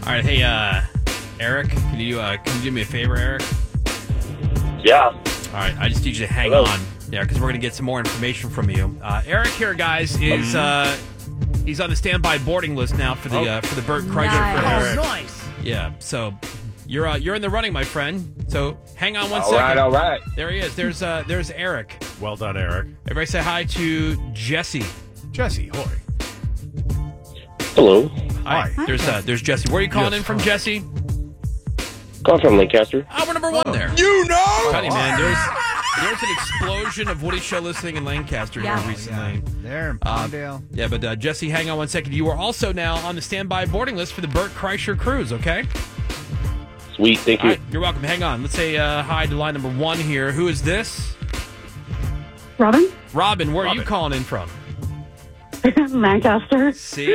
All right, hey, Eric, can you do me a favor, Eric? Yeah. All right, I just need you to hang on there because we're going to get some more information from you. Eric here, guys, is he's on the standby boarding list now for the Bert Kreischer. Nice. Oh, nice. Yeah, so you're in the running, my friend. So hang on one second. All right. There he is. There's Eric. Well done, Eric. Everybody say hi to Jesse. Jesse, hoy. Hello. Hi. There's Jesse. Where are you calling in from, Jesse? Calling from Lancaster. Oh, we're number one there. You know! Funny, man. There's an explosion of Woody Show listening in Lancaster here recently. There in Palmdale. Yeah, but Jesse, hang on one second. You are also now on the standby boarding list for the Bert Kreischer cruise, okay? Sweet, thank you. All right, you're welcome. Hang on. Let's say hi to line number one here. Who is this? Robin, where are you calling in from? Lancaster. See?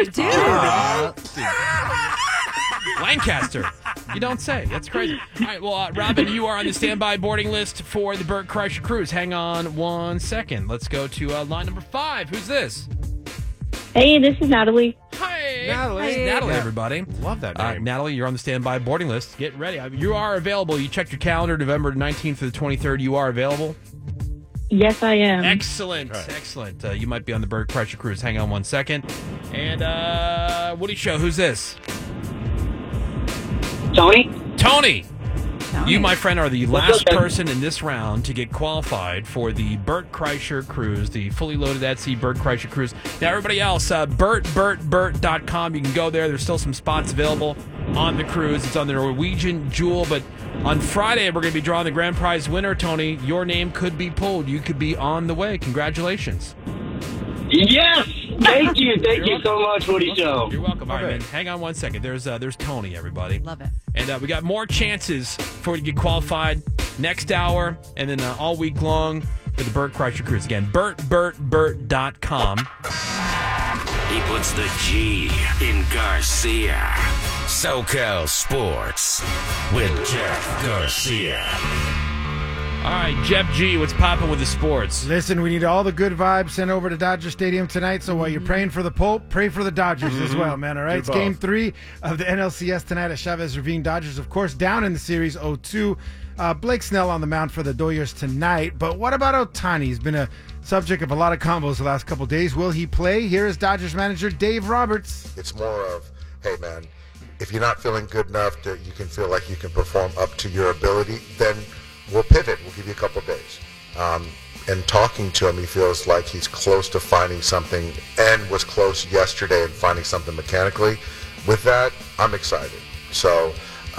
Lancaster. You don't say. That's crazy. All right, well, Robin, you are on the standby boarding list for the Bert Kreischer cruise. Hang on one second. Let's go to line number 5. Who's this? Hey, this is Natalie. Hi. Natalie. Hey, Natalie, everybody. Love that name. Natalie, you're on the standby boarding list. Get ready. You are available. You checked your calendar, November 19th to the 23rd. You are available? Yes, I am. Excellent. Right. Excellent. You might be on the Bert Kreischer cruise. Hang on one second. And Woody Show, who's this? Tony. You, my friend, are the last person in this round to get qualified for the Bert Kreischer cruise, the fully loaded at sea Bert Kreischer cruise. Now, everybody else, BertBert.com. You can go there. There's still some spots available on the cruise. It's on the Norwegian Jewel, but on Friday, we're going to be drawing the grand prize winner, Tony. Your name could be pulled. You could be on the way. Congratulations. Yes! Thank you. Thank you so much, Woody Show. You're welcome. All right, man. Hang on one second. There's Tony, everybody. Love it. And we got more chances for you to get qualified next hour and then all week long for the Bert Kreischer cruise. Again, BertBert.com. He puts the G in Garcia. SoCal Sports with Jeff Garcia. All right, Jeff G., what's popping with the sports? Listen, we need all the good vibes sent over to Dodger Stadium tonight, so while you're praying for the Pope, pray for the Dodgers as well, man, all right? It's Game 3 of the NLCS tonight at Chavez Ravine. Dodgers, of course, down in the series 0-2. Blake Snell on the mound for the Dodgers tonight, but what about Ohtani? He's been a subject of a lot of combos the last couple days. Will he play? Here is Dodgers manager Dave Roberts. It's more of, hey, man, if you're not feeling good enough that you can feel like you can perform up to your ability, then we'll pivot. We'll give you a couple of days. And talking to him, he feels like he's close to finding something and was close yesterday in finding something mechanically. With that, I'm excited. So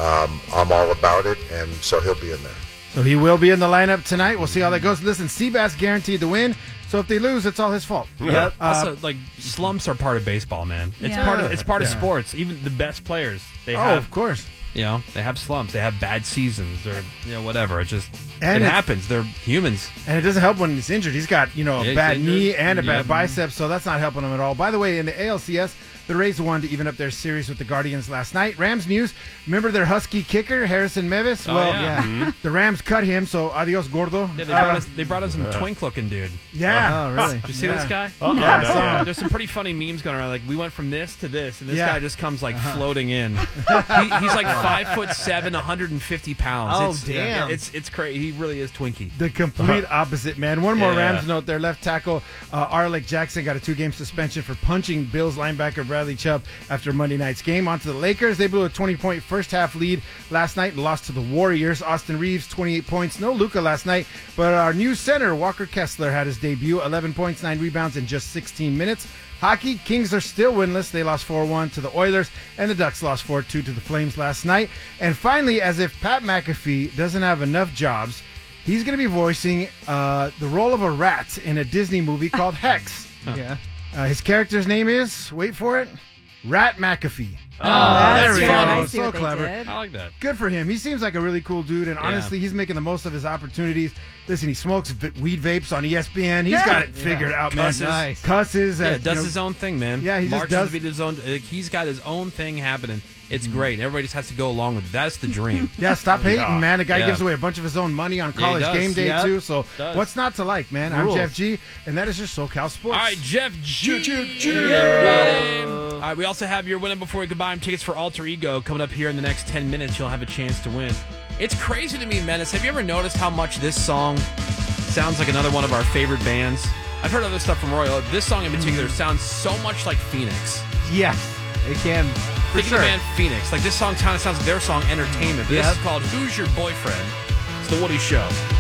I'm all about it, and so he'll be in there. So he will be in the lineup tonight. We'll see how that goes. Listen, Seabass guaranteed to win. So if they lose, it's all his fault. Yeah. Also, like, slumps are part of baseball, man. It's part of sports. Even the best players, they have. Of course. You know, they have slumps. They have bad seasons or, whatever. It happens. They're humans. And it doesn't help when he's injured. He's got, a bad knee and a bad bicep, so that's not helping him at all. By the way, in the ALCS, the Rays won to even up their series with the Guardians last night. Rams news, remember their Husky kicker, Harrison Mevis? The Rams cut him, so adios, gordo. Yeah, they brought us some twink-looking dude. Yeah. Oh, really? Did you see this guy? There's some pretty funny memes going around. Like, we went from this to this, and this guy just comes, floating in. He's like 5'7", 150 pounds. Damn. It's crazy. He really is Twinkie. The complete opposite, man. One more Rams note. Their left tackle, Arlick Jackson, got a 2-game suspension for punching Bills linebacker Bradley Chubb after Monday night's game. On to the Lakers. They blew a 20-point first-half lead last night and lost to the Warriors. Austin Reeves, 28 points. No Luka last night, but our new center, Walker Kessler, had his debut. 11 points, 9 rebounds in just 16 minutes. Hockey, Kings are still winless. They lost 4-1 to the Oilers, and the Ducks lost 4-2 to the Flames last night. And finally, as if Pat McAfee doesn't have enough jobs, he's going to be voicing the role of a rat in a Disney movie called Hex. Yeah. His character's name is, wait for it, Rat McAfee. Oh, that's there we fun. go. I see So what they clever. did. I like that. Good for him. He seems like a really cool dude, and honestly, he's making the most of his opportunities. Listen, he smokes weed vapes on ESPN. He's got it figured out, man. Cusses. Nice. Cusses. Does his own thing, man. Yeah, he just Marches does. to be his own. He's got his own thing happening. It's great. Everybody just has to go along with it. That's the dream. Yeah, stop hating, man. The guy Yeah. gives away a bunch of his own money on college does. game day, Yep. too. So Does. what's not to like, man? Rules. I'm Jeff G, and that is just SoCal Sports. All right, Jeff G. Choo-choo. Everybody. All right, we also have your winning before we goodbye tickets for Alter Ego coming up here in the next 10 minutes. You'll have a chance to win. It's crazy to me, Menace. Have you ever noticed how much this song sounds like another one of our favorite bands? I've heard other stuff from Royal. This song in particular sounds so much like Phoenix. Yes, it can. For Think of the band Phoenix. Like this song kind of sounds like their song Entertainment. But this is called Who's Your Boyfriend? It's The Woody Show.